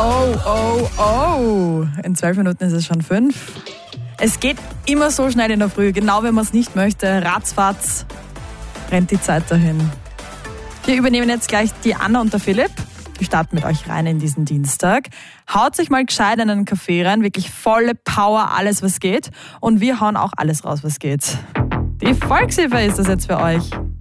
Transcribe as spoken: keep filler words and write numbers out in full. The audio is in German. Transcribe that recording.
Oh, oh, oh. In zwölf Minuten ist es schon fünf. Es geht immer so schnell in der Früh, genau wenn man es nicht möchte. Ratzfatz rennt die Zeit dahin. Wir übernehmen jetzt gleich die Anna und der Philipp. Wir starten mit euch rein in diesen Dienstag. Haut sich mal gescheit in einen Kaffee rein, wirklich volle Power, alles was geht. Und wir hauen auch alles raus, was geht. Die Volkshilfe ist das jetzt für euch.